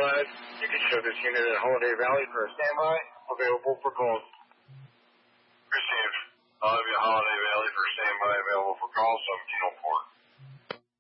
side. You can show this unit at Holiday Valley for a standby. Available for calls. Received. I'll have you at Holiday Valley for standby, available for calls, 1704.